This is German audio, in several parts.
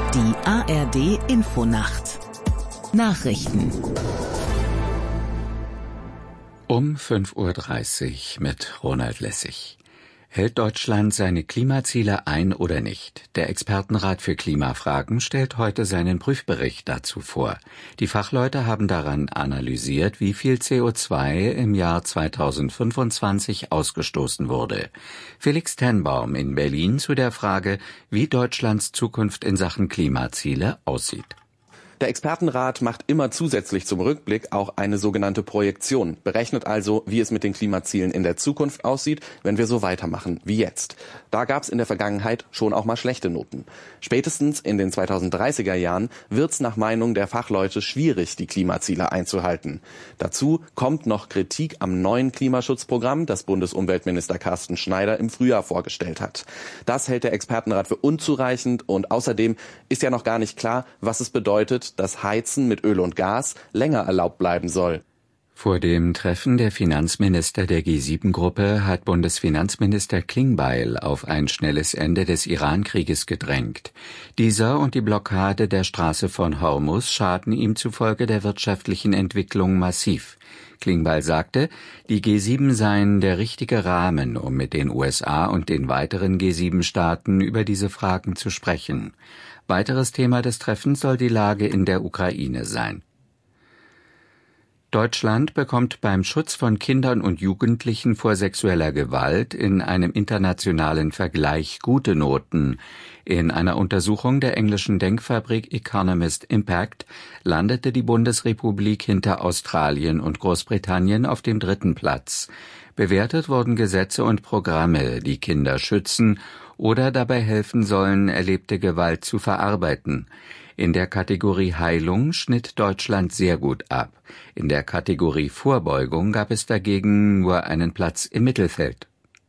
Die ARD Infonacht Nachrichten um 5:30 Uhr mit Ronald Lessig. Hält Deutschland seine Klimaziele ein oder nicht? Der Expertenrat für Klimafragen stellt heute seinen Prüfbericht dazu vor. Die Fachleute haben daran analysiert, wie viel CO2 im Jahr 2025 ausgestoßen wurde. Felix Tenbaum in Berlin zu der Frage, wie Deutschlands Zukunft in Sachen Klimaziele aussieht. Der Expertenrat macht immer zusätzlich zum Rückblick auch eine sogenannte Projektion, berechnet also, wie es mit den Klimazielen in der Zukunft aussieht, wenn wir so weitermachen wie jetzt. Da gab es in der Vergangenheit schon auch mal schlechte Noten. Spätestens in den 2030er Jahren wird es nach Meinung der Fachleute schwierig, die Klimaziele einzuhalten. Dazu kommt noch Kritik am neuen Klimaschutzprogramm, das Bundesumweltminister Carsten Schneider im Frühjahr vorgestellt hat. Das hält der Expertenrat für unzureichend und außerdem ist ja noch gar nicht klar, was es bedeutet, dass Heizen mit Öl und Gas länger erlaubt bleiben soll. Vor dem Treffen der Finanzminister der G7-Gruppe hat Bundesfinanzminister Klingbeil auf ein schnelles Ende des Iran-Krieges gedrängt. Dieser und die Blockade der Straße von Hormuz schaden ihm zufolge der wirtschaftlichen Entwicklung massiv. Klingbeil sagte, die G7 seien der richtige Rahmen, um mit den USA und den weiteren G7-Staaten über diese Fragen zu sprechen. Weiteres Thema des Treffens soll die Lage in der Ukraine sein. Deutschland bekommt beim Schutz von Kindern und Jugendlichen vor sexueller Gewalt in einem internationalen Vergleich gute Noten. In einer Untersuchung der englischen Denkfabrik Economist Impact landete die Bundesrepublik hinter Australien und Großbritannien auf dem 3. Platz. Bewertet wurden Gesetze und Programme, die Kinder schützen oder dabei helfen sollen, erlebte Gewalt zu verarbeiten. In der Kategorie Heilung schnitt Deutschland sehr gut ab. In der Kategorie Vorbeugung gab es dagegen nur einen Platz im Mittelfeld.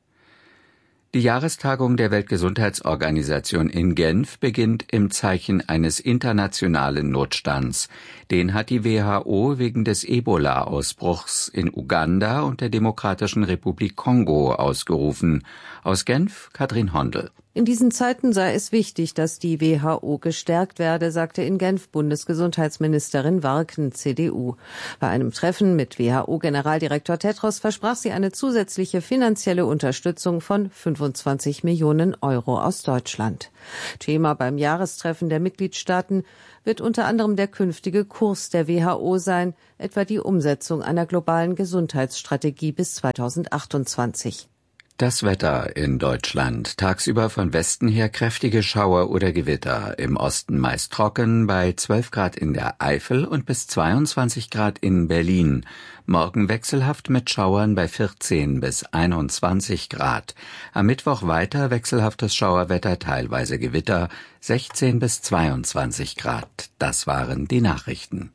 Die Jahrestagung der Weltgesundheitsorganisation in Genf beginnt im Zeichen eines internationalen Notstands. Den hat die WHO wegen des Ebola-Ausbruchs in Uganda und der Demokratischen Republik Kongo ausgerufen. Aus Genf, Katrin Hondel. In diesen Zeiten sei es wichtig, dass die WHO gestärkt werde, sagte in Genf Bundesgesundheitsministerin Warken, CDU. Bei einem Treffen mit WHO-Generaldirektor Tedros versprach sie eine zusätzliche finanzielle Unterstützung von 25 Millionen Euro aus Deutschland. Thema beim Jahrestreffen der Mitgliedstaaten wird unter anderem der künftige Kurs der WHO sein, etwa die Umsetzung einer globalen Gesundheitsstrategie bis 2028. Das Wetter in Deutschland. Tagsüber von Westen her kräftige Schauer oder Gewitter. Im Osten meist trocken bei 12 Grad in der Eifel und bis 22 Grad in Berlin. Morgen wechselhaft mit Schauern bei 14 bis 21 Grad. Am Mittwoch weiter wechselhaftes Schauerwetter, teilweise Gewitter, 16 bis 22 Grad. Das waren die Nachrichten.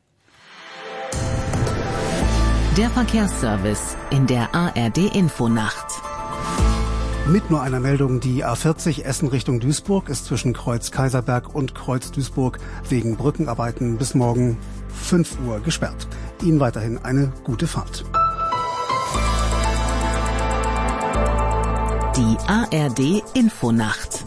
Der Verkehrsservice in der ARD Infonacht. Mit nur einer Meldung, die A40 Essen Richtung Duisburg ist zwischen Kreuz Kaiserberg und Kreuz Duisburg wegen Brückenarbeiten bis morgen 5 Uhr gesperrt. Ihnen weiterhin eine gute Fahrt. Die ARD Infonacht.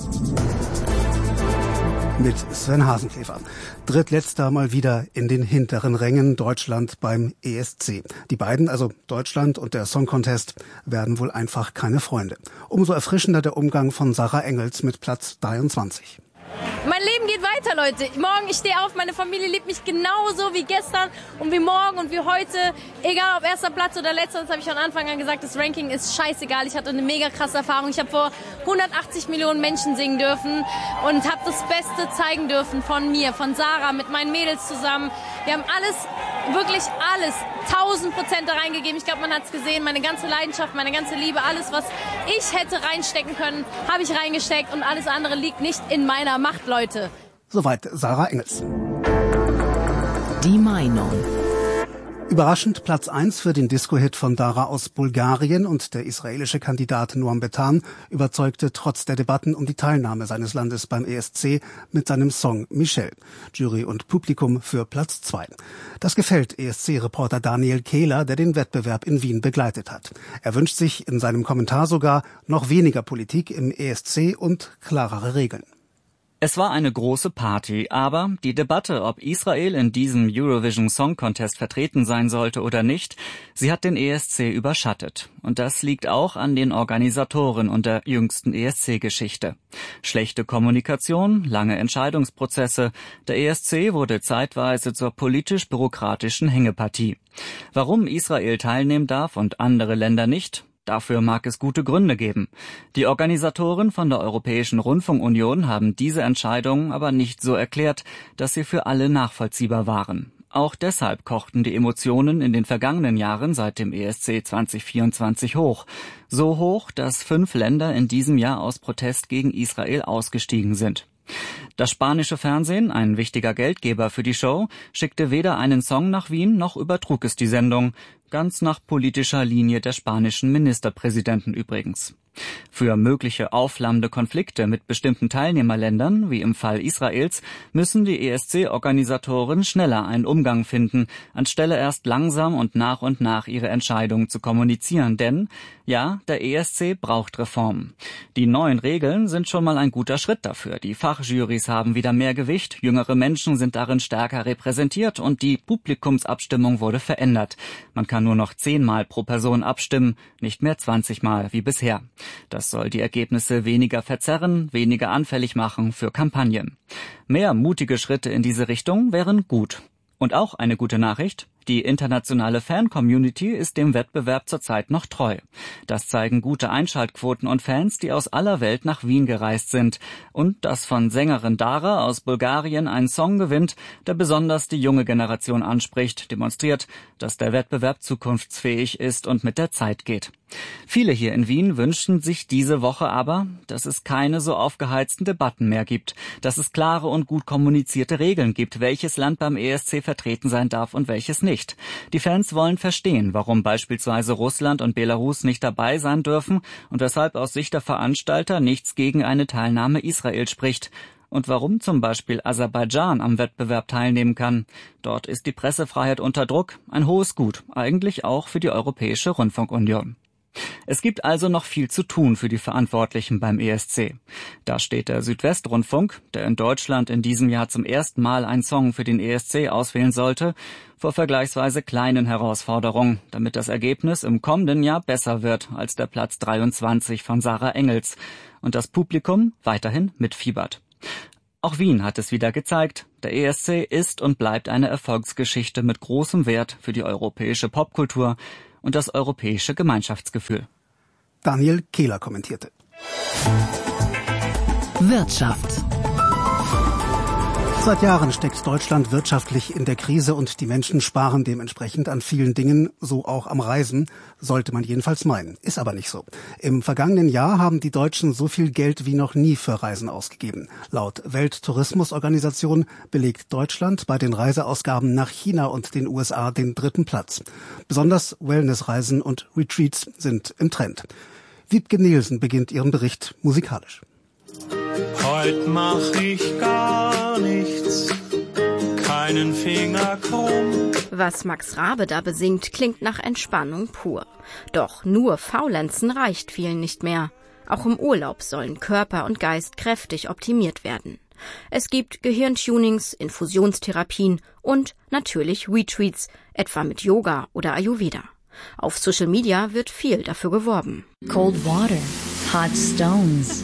Mit Sven Hasenkäfer. Drittletzter mal wieder in den hinteren Rängen Deutschland beim ESC. Die beiden, also Deutschland und der Song Contest, werden wohl einfach keine Freunde. Umso erfrischender der Umgang von Sarah Engels mit Platz 23. Mein Leben geht weiter, Leute. Morgen, ich stehe auf, meine Familie liebt mich genauso wie gestern und wie morgen und wie heute. Egal ob erster Platz oder letzter, das habe ich von Anfang an gesagt, das Ranking ist scheißegal. Ich hatte eine mega krasse Erfahrung. Ich habe vor 180 Millionen Menschen singen dürfen und habe das Beste zeigen dürfen von mir, von Sarah, mit meinen Mädels zusammen. Wir haben alles, wirklich alles, 1000% da reingegeben. Ich glaube, man hat es gesehen, meine ganze Leidenschaft, meine ganze Liebe, alles, was ich hätte reinstecken können, habe ich reingesteckt und alles andere liegt nicht in meiner Macht, Leute. Soweit Sarah Engels. Die Meinung. Überraschend Platz 1 für den Disco-Hit von Dara aus Bulgarien und der israelische Kandidat Noam Betan überzeugte trotz der Debatten um die Teilnahme seines Landes beim ESC mit seinem Song Michelle. Jury und Publikum für Platz 2. Das gefällt ESC-Reporter Daniel Kehler, der den Wettbewerb in Wien begleitet hat. Er wünscht sich in seinem Kommentar sogar noch weniger Politik im ESC und klarere Regeln. Es war eine große Party, aber die Debatte, ob Israel in diesem Eurovision Song Contest vertreten sein sollte oder nicht, sie hat den ESC überschattet. Und das liegt auch an den Organisatoren und der jüngsten ESC-Geschichte. Schlechte Kommunikation, lange Entscheidungsprozesse. Der ESC wurde zeitweise zur politisch-bürokratischen Hängepartie. Warum Israel teilnehmen darf und andere Länder nicht? Dafür mag es gute Gründe geben. Die Organisatoren von der Europäischen Rundfunkunion haben diese Entscheidung aber nicht so erklärt, dass sie für alle nachvollziehbar waren. Auch deshalb kochten die Emotionen in den vergangenen Jahren seit dem ESC 2024 hoch. So hoch, dass 5 Länder in diesem Jahr aus Protest gegen Israel ausgestiegen sind. Das spanische Fernsehen, ein wichtiger Geldgeber für die Show, schickte weder einen Song nach Wien noch übertrug es die Sendung. Ganz nach politischer Linie der spanischen Ministerpräsidenten übrigens. Für mögliche aufflammende Konflikte mit bestimmten Teilnehmerländern, wie im Fall Israels, müssen die ESC-Organisatoren schneller einen Umgang finden, anstelle erst langsam und nach ihre Entscheidungen zu kommunizieren. Denn, ja, der ESC braucht Reformen. Die neuen Regeln sind schon mal ein guter Schritt dafür. Die Fachjurys haben wieder mehr Gewicht, jüngere Menschen sind darin stärker repräsentiert und die Publikumsabstimmung wurde verändert. Man kann nur noch 10-mal pro Person abstimmen, nicht mehr 20-mal wie bisher. Das soll die Ergebnisse weniger verzerren, weniger anfällig machen für Kampagnen. Mehr mutige Schritte in diese Richtung wären gut. Und auch eine gute Nachricht: Die internationale Fan-Community ist dem Wettbewerb zurzeit noch treu. Das zeigen gute Einschaltquoten und Fans, die aus aller Welt nach Wien gereist sind. Und dass von Sängerin Dara aus Bulgarien ein Song gewinnt, der besonders die junge Generation anspricht, demonstriert, dass der Wettbewerb zukunftsfähig ist und mit der Zeit geht. Viele hier in Wien wünschen sich diese Woche aber, dass es keine so aufgeheizten Debatten mehr gibt, dass es klare und gut kommunizierte Regeln gibt, welches Land beim ESC vertreten sein darf und welches nicht. Die Fans wollen verstehen, warum beispielsweise Russland und Belarus nicht dabei sein dürfen und weshalb aus Sicht der Veranstalter nichts gegen eine Teilnahme Israels spricht. Und warum zum Beispiel Aserbaidschan am Wettbewerb teilnehmen kann. Dort ist die Pressefreiheit unter Druck, ein hohes Gut, eigentlich auch für die Europäische Rundfunkunion. Es gibt also noch viel zu tun für die Verantwortlichen beim ESC. Da steht der Südwestrundfunk, der in Deutschland in diesem Jahr zum ersten Mal einen Song für den ESC auswählen sollte, vor vergleichsweise kleinen Herausforderungen, damit das Ergebnis im kommenden Jahr besser wird als der Platz 23 von Sarah Engels und das Publikum weiterhin mitfiebert. Auch Wien hat es wieder gezeigt. Der ESC ist und bleibt eine Erfolgsgeschichte mit großem Wert für die europäische Popkultur und das europäische Gemeinschaftsgefühl. Daniel Kehler kommentierte. Wirtschaft. Seit Jahren steckt Deutschland wirtschaftlich in der Krise und die Menschen sparen dementsprechend an vielen Dingen, so auch am Reisen, sollte man jedenfalls meinen. Ist aber nicht so. Im vergangenen Jahr haben die Deutschen so viel Geld wie noch nie für Reisen ausgegeben. Laut Welttourismusorganisation belegt Deutschland bei den Reiseausgaben nach China und den USA den 3. Platz. Besonders Wellnessreisen und Retreats sind im Trend. Wiebke Nielsen beginnt ihren Bericht musikalisch. Heut mach ich gar nichts, keinen Finger krumm. Was Max Rabe da besingt, klingt nach Entspannung pur. Doch nur Faulenzen reicht vielen nicht mehr. Auch im Urlaub sollen Körper und Geist kräftig optimiert werden. Es gibt Gehirntunings, Infusionstherapien und natürlich Retreats, etwa mit Yoga oder Ayurveda. Auf Social Media wird viel dafür geworben. Cold water, hot stones,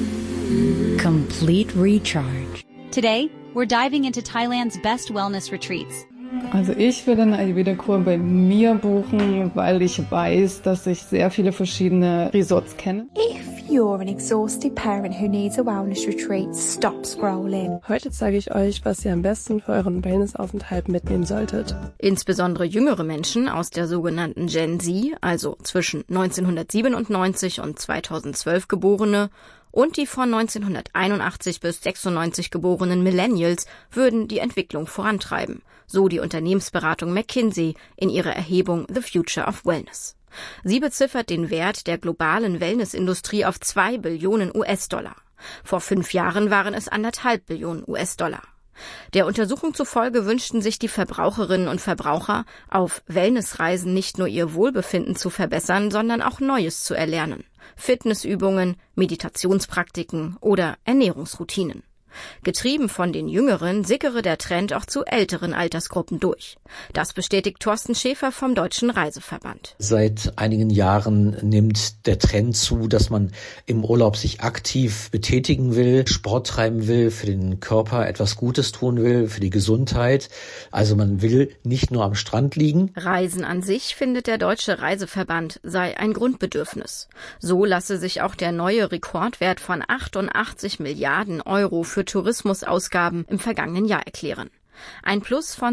complete recharge. Today, we're diving into Thailand's best wellness retreats. Also ich würde eine Ayurveda-Kur bei mir buchen, weil ich weiß, dass ich sehr viele verschiedene Resorts kenne. If you're an exhausted parent who needs a wellness retreat, stop scrolling. Heute zeige ich euch, was ihr am besten für euren Wellnessaufenthalt mitnehmen solltet. Insbesondere jüngere Menschen aus der sogenannten Gen Z, also zwischen 1997 und 2012 Geborene, und die von 1981 bis 96 geborenen Millennials würden die Entwicklung vorantreiben, so die Unternehmensberatung McKinsey in ihrer Erhebung The Future of Wellness. Sie beziffert den Wert der globalen Wellnessindustrie auf 2 Billionen US-Dollar. Vor 5 Jahren waren es 1,5 Billionen US-Dollar. Der Untersuchung zufolge wünschten sich die Verbraucherinnen und Verbraucher, auf Wellnessreisen nicht nur ihr Wohlbefinden zu verbessern, sondern auch Neues zu erlernen. Fitnessübungen, Meditationspraktiken oder Ernährungsroutinen. Getrieben von den Jüngeren sickere der Trend auch zu älteren Altersgruppen durch. Das bestätigt Thorsten Schäfer vom Deutschen Reiseverband. Seit einigen Jahren nimmt der Trend zu, dass man im Urlaub sich aktiv betätigen will, Sport treiben will, für den Körper etwas Gutes tun will, für die Gesundheit. Also man will nicht nur am Strand liegen. Reisen an sich, findet der Deutsche Reiseverband, sei ein Grundbedürfnis. So lasse sich auch der neue Rekordwert von 88 Milliarden Euro für Tourismusausgaben im vergangenen Jahr erklären. Ein Plus von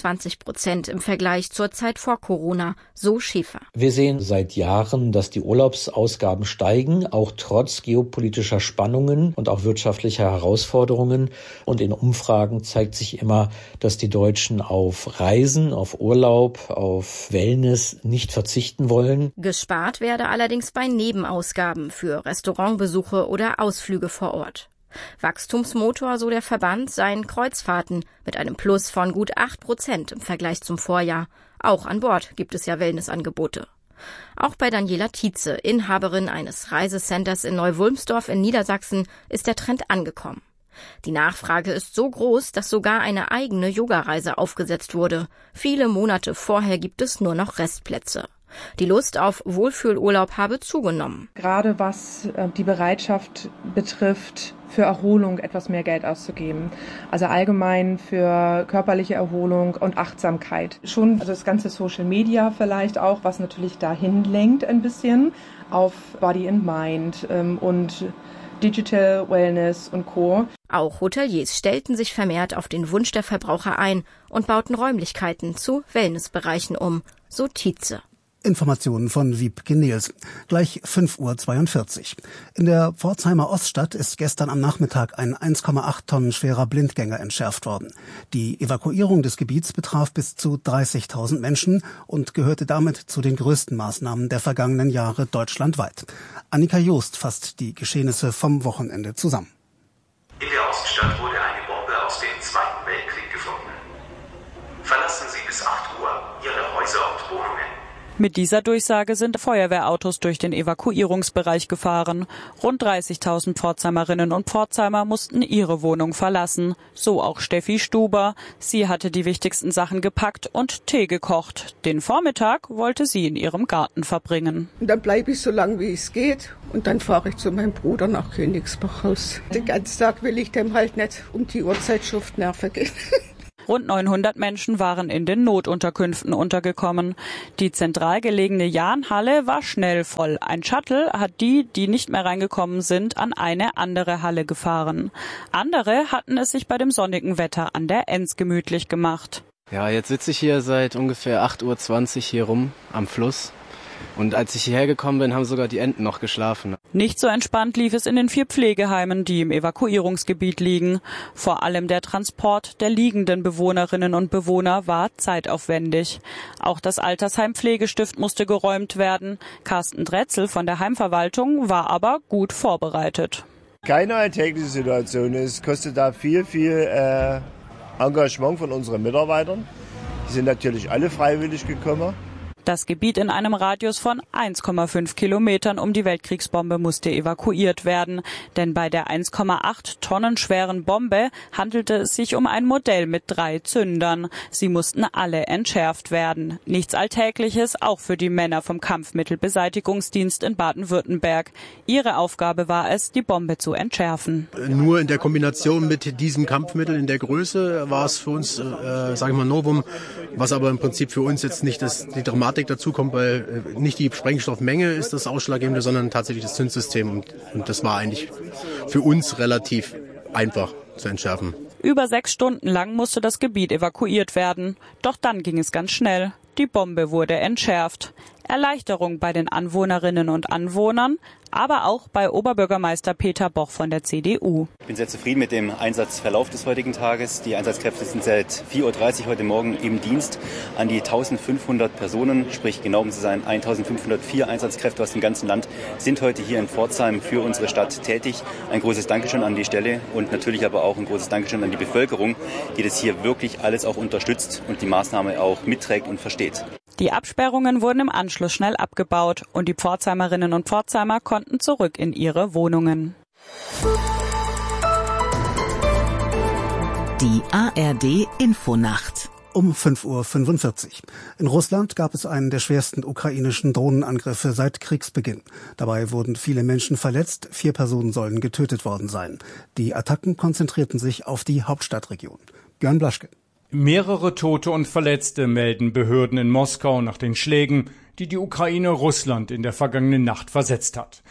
26% im Vergleich zur Zeit vor Corona, so Schäfer. Wir sehen seit Jahren, dass die Urlaubsausgaben steigen, auch trotz geopolitischer Spannungen und auch wirtschaftlicher Herausforderungen. Und in Umfragen zeigt sich immer, dass die Deutschen auf Reisen, auf Urlaub, auf Wellness nicht verzichten wollen. Gespart werde allerdings bei Nebenausgaben für Restaurantbesuche oder Ausflüge vor Ort. Wachstumsmotor, so der Verband, seien Kreuzfahrten mit einem Plus von gut 8% im Vergleich zum Vorjahr. Auch an Bord gibt es ja Wellnessangebote. Auch bei Daniela Tietze, Inhaberin eines Reisecenters in Neu-Wulmsdorf in Niedersachsen, ist der Trend angekommen. Die Nachfrage ist so groß, dass sogar eine eigene Yogareise aufgesetzt wurde. Viele Monate vorher gibt es nur noch Restplätze. Die Lust auf Wohlfühlurlaub habe zugenommen. Gerade was die Bereitschaft betrifft, für Erholung etwas mehr Geld auszugeben. Also allgemein für körperliche Erholung und Achtsamkeit. Schon also das ganze Social Media vielleicht auch, was natürlich dahin lenkt ein bisschen auf Body and Mind und Digital Wellness und Co. Auch Hoteliers stellten sich vermehrt auf den Wunsch der Verbraucher ein und bauten Räumlichkeiten zu Wellnessbereichen um, so Tietze. Informationen von Wiebke Niels. Gleich 5:42 Uhr. In der Pforzheimer Oststadt ist gestern am Nachmittag ein 1,8 Tonnen schwerer Blindgänger entschärft worden. Die Evakuierung des Gebiets betraf bis zu 30.000 Menschen und gehörte damit zu den größten Maßnahmen der vergangenen Jahre deutschlandweit. Annika Joost fasst die Geschehnisse vom Wochenende zusammen. In der Oststadt wurde eine Bombe aus dem Zweiten Weltkrieg gefunden. Verlassen Sie bis 8 Uhr Ihre Häuser und Wohnungen. Mit dieser Durchsage sind Feuerwehrautos durch den Evakuierungsbereich gefahren. Rund 30.000 Pforzheimerinnen und Pforzheimer mussten ihre Wohnung verlassen. So auch Steffi Stuber. Sie hatte die wichtigsten Sachen gepackt und Tee gekocht. Den Vormittag wollte sie in ihrem Garten verbringen. Und dann bleibe ich so lange, wie es geht. Und dann fahre ich zu meinem Bruder nach Königsbach raus. Den ganzen Tag will ich dem halt nicht um die Uhrzeitschuft nerven gehen. Rund 900 Menschen waren in den Notunterkünften untergekommen. Die zentral gelegene Jahnhalle war schnell voll. Ein Shuttle hat die nicht mehr reingekommen sind, an eine andere Halle gefahren. Andere hatten es sich bei dem sonnigen Wetter an der Enz gemütlich gemacht. Ja, jetzt sitze ich hier seit ungefähr 8:20 Uhr hier rum am Fluss. Und als ich hierher gekommen bin, haben sogar die Enten noch geschlafen. Nicht so entspannt lief es in den 4 Pflegeheimen, die im Evakuierungsgebiet liegen. Vor allem der Transport der liegenden Bewohnerinnen und Bewohner war zeitaufwendig. Auch das Altersheim Pflegestift musste geräumt werden. Carsten Dretzel von der Heimverwaltung war aber gut vorbereitet. Keine alltägliche Situation. Es kostet da viel Engagement von unseren Mitarbeitern. Die sind natürlich alle freiwillig gekommen. Das Gebiet in einem Radius von 1,5 Kilometern um die Weltkriegsbombe musste evakuiert werden. Denn bei der 1,8 Tonnen schweren Bombe handelte es sich um ein Modell mit 3 Zündern. Sie mussten alle entschärft werden. Nichts Alltägliches, auch für die Männer vom Kampfmittelbeseitigungsdienst in Baden-Württemberg. Ihre Aufgabe war es, die Bombe zu entschärfen. Nur in der Kombination mit diesem Kampfmittel in der Größe war es für uns, Novum, was aber im Prinzip für uns jetzt nicht die Dramatik dazu kommt, weil nicht die Sprengstoffmenge ist das Ausschlaggebende, sondern tatsächlich das Zündsystem. Und das war eigentlich für uns relativ einfach zu entschärfen. Über 6 Stunden lang musste das Gebiet evakuiert werden. Doch dann ging es ganz schnell. Die Bombe wurde entschärft. Erleichterung bei den Anwohnerinnen und Anwohnern, aber auch bei Oberbürgermeister Peter Boch von der CDU. Ich bin sehr zufrieden mit dem Einsatzverlauf des heutigen Tages. Die Einsatzkräfte sind seit 4:30 Uhr heute Morgen im Dienst. An die 1500 Personen, sprich genau um zu sein 1504 Einsatzkräfte aus dem ganzen Land, sind heute hier in Pforzheim für unsere Stadt tätig. Ein großes Dankeschön an die Stelle und natürlich aber auch ein großes Dankeschön an die Bevölkerung, die das hier wirklich alles auch unterstützt und die Maßnahme auch mitträgt und versteht. Die Absperrungen wurden im Anschluss schnell abgebaut und die Pforzheimerinnen und Pforzheimer konnten zurück in ihre Wohnungen. Die ARD Infonacht. Um 5:45 Uhr. In Russland gab es einen der schwersten ukrainischen Drohnenangriffe seit Kriegsbeginn. Dabei wurden viele Menschen verletzt, 4 Personen sollen getötet worden sein. Die Attacken konzentrierten sich auf die Hauptstadtregion. Björn Blaschke. Mehrere Tote und Verletzte melden Behörden in Moskau nach den Schlägen, die die Ukraine Russland in der vergangenen Nacht versetzt hat.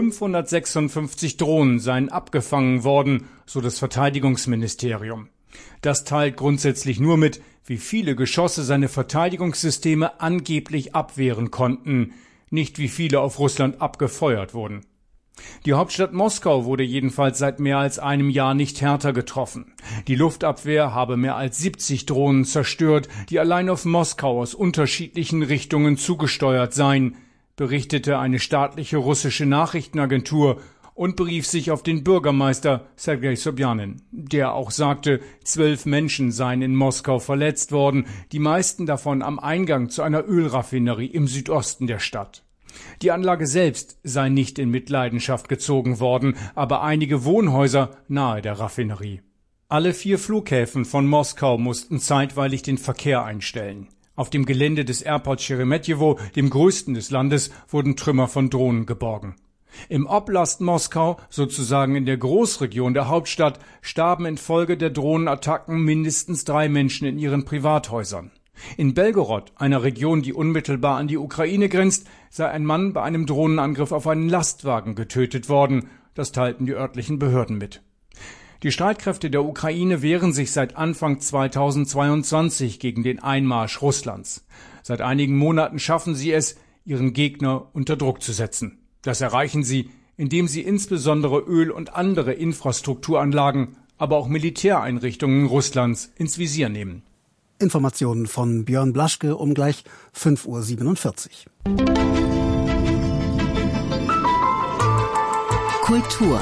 556 Drohnen seien abgefangen worden, so das Verteidigungsministerium. Das teilt grundsätzlich nur mit, wie viele Geschosse seine Verteidigungssysteme angeblich abwehren konnten, nicht wie viele auf Russland abgefeuert wurden. Die Hauptstadt Moskau wurde jedenfalls seit mehr als einem Jahr nicht härter getroffen. Die Luftabwehr habe mehr als 70 Drohnen zerstört, die allein auf Moskau aus unterschiedlichen Richtungen zugesteuert seien, berichtete eine staatliche russische Nachrichtenagentur und berief sich auf den Bürgermeister Sergei Sobjanin, der auch sagte, 12 Menschen seien in Moskau verletzt worden, die meisten davon am Eingang zu einer Ölraffinerie im Südosten der Stadt. Die Anlage selbst sei nicht in Mitleidenschaft gezogen worden, aber einige Wohnhäuser nahe der Raffinerie. Alle 4 Flughäfen von Moskau mussten zeitweilig den Verkehr einstellen. Auf dem Gelände des Airport Sheremetyevo, dem größten des Landes, wurden Trümmer von Drohnen geborgen. Im Oblast Moskau, sozusagen in der Großregion der Hauptstadt, starben infolge der Drohnenattacken mindestens 3 Menschen in ihren Privathäusern. In Belgorod, einer Region, die unmittelbar an die Ukraine grenzt, sei ein Mann bei einem Drohnenangriff auf einen Lastwagen getötet worden. Das teilten die örtlichen Behörden mit. Die Streitkräfte der Ukraine wehren sich seit Anfang 2022 gegen den Einmarsch Russlands. Seit einigen Monaten schaffen sie es, ihren Gegner unter Druck zu setzen. Das erreichen sie, indem sie insbesondere Öl- und andere Infrastrukturanlagen, aber auch Militäreinrichtungen Russlands ins Visier nehmen. Informationen von Björn Blaschke um gleich 5:47 Uhr. Kultur.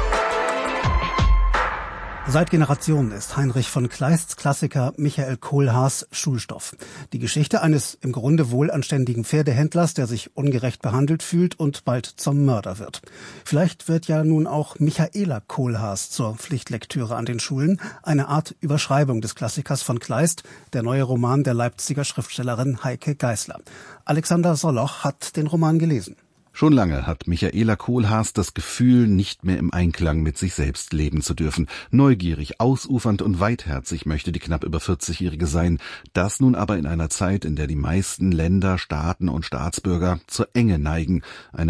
Seit Generationen ist Heinrich von Kleists Klassiker Michael Kohlhaas Schulstoff. Die Geschichte eines im Grunde wohlanständigen Pferdehändlers, der sich ungerecht behandelt fühlt und bald zum Mörder wird. Vielleicht wird ja nun auch Michaela Kohlhaas zur Pflichtlektüre an den Schulen, eine Art Überschreibung des Klassikers von Kleist, der neue Roman der Leipziger Schriftstellerin Heike Geisler. Alexander Soloch hat den Roman gelesen. Schon lange hat Michaela Kohlhaas das Gefühl, nicht mehr im Einklang mit sich selbst leben zu dürfen. Neugierig, ausufernd und weitherzig möchte die knapp über 40-Jährige sein. Das nun aber in einer Zeit, in der die meisten Länder, Staaten und Staatsbürger zur Enge neigen.